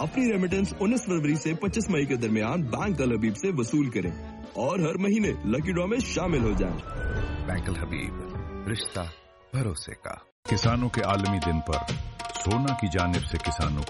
अपनी रेमिटेंस 19 फरवरी से 25 मई के दरमियान बैंक अल हबीब से वसूल करें और हर महीने लकी ड्रॉ में शामिल हो जाएं। बैंक अल हबीब, रिश्ता भरोसे का। किसानों के आलमी दिन पर सोना की जानिब से किसानों